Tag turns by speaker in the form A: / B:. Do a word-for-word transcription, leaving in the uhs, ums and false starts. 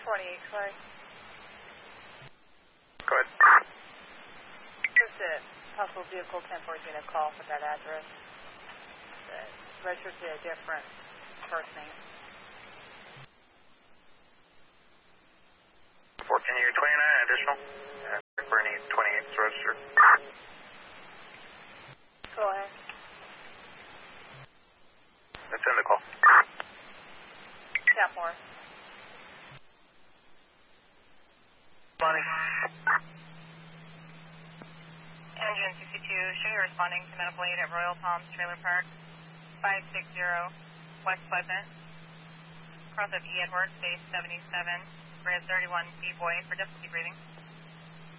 A: twenty-eight, sorry.
B: Go ahead.
A: Just a possible vehicle ten fourteen a call for that address. The registered to a different first name.
B: fourteen, you're twenty-nine additional. And Bernie, twenty-eight registered.
A: Go ahead.
B: Let's end the call.
A: Tapmore.
B: Bonnie.
C: Engine sixty-two, show you responding to medical aid at Royal Palms Trailer Park, five six zero, West Pleasant. Cross of E. Edwards, base seventy-seven, Red thirty-one, B-Boy for difficulty breathing.